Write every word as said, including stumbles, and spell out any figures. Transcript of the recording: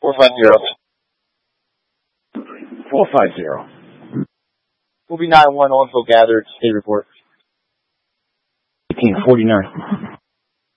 four five zero. four five zero. We'll be nine one, all info gathered, state report. eighteen forty-nine.